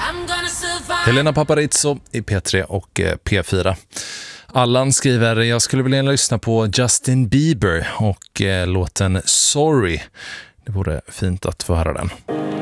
Helena Paparizou i P3 och P4. Allan skriver, jag skulle vilja lyssna på Justin Bieber och låten Sorry. Det vore fint att få höra den.